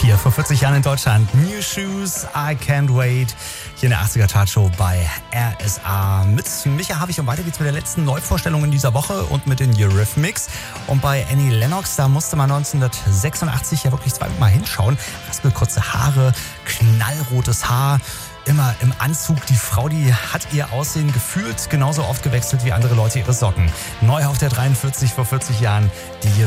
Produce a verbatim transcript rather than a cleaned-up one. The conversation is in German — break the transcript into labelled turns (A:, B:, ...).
A: Hier vor vierzig Jahren in Deutschland. New Shoes, I Can't Wait. Hier in der achtziger Chartshow bei R S A. Mit Micha Havig und weiter geht's mit der letzten Neuvorstellung in dieser Woche und mit den Eurythmics. Und bei Annie Lennox, da musste man neunzehnhundertsechsundachtzig ja wirklich zweimal hinschauen. Raspelkurze Haare, knallrotes Haar. Immer im Anzug. Die Frau, die hat ihr Aussehen gefühlt genauso oft gewechselt wie andere Leute ihre Socken. Neu auf der dreiundvierzig vor vierzig Jahren die